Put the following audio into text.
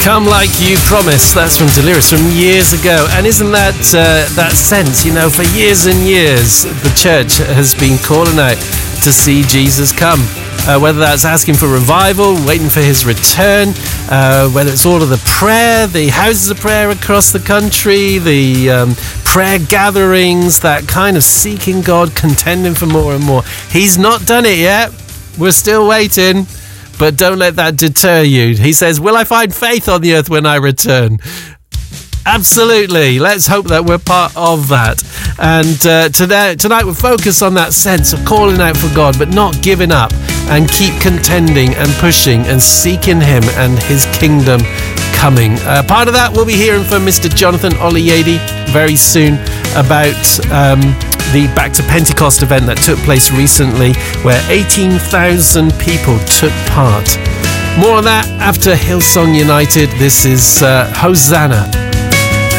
Come Like You Promised. That's from Delirious from years ago. And isn't that that sense, for years and years, the church has been calling out to see Jesus come. Whether that's asking for revival, waiting for his return, whether it's all of the prayer, the houses of prayer across the country, the prayer gatherings, that kind of seeking God, contending for more and more. He's not done it yet. We're still waiting. But don't let that deter you. He says, will I find faith on the earth when I return? Absolutely. Let's hope that we're part of that. And tonight we'll focus on that sense of calling out for God, but not giving up, and keep contending and pushing and seeking him and his kingdom coming. Part of that we'll be hearing from Mr. Jonathan Oluyede very soon about the Back to Pentecost event that took place recently, where 18,000 people took part. More on that after Hillsong United. This is Hosanna.